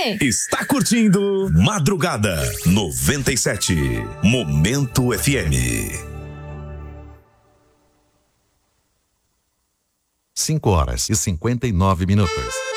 você. Está curtindo Madrugada 97, Momento FM. 5 horas e 59 minutos.